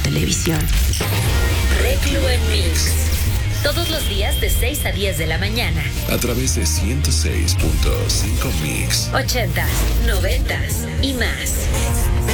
televisión. Reclu en Mix. Todos los días de 6 a 10 de la mañana. A través de 106.5 Mix. 80s, 90s y más.